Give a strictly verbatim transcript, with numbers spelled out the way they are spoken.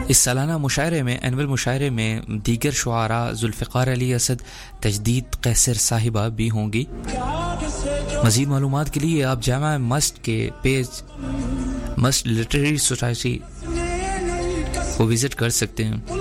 इस सालाना मुशायरे में एनुअल मुशायरे में दीगर शुआरा जुल्फ़िकार अली असद, तजदीद कैसर साहिबा भी होंगी। मज़ीद मालूमात के लिए आप जामा मस्ट के पेज मस्ट लिटरेरी सोसाइटी को विज़िट कर सकते हैं।